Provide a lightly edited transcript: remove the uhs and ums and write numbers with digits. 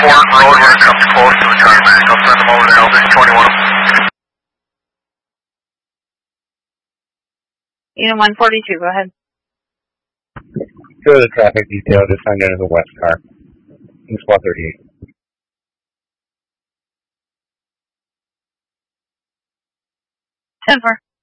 Fort Road, we're coming close to the tarmac. I'll send them over to Elvis 21. Unit 142, go ahead. Go to the traffic detail, just find it as a west car. In squad 38. 10-4.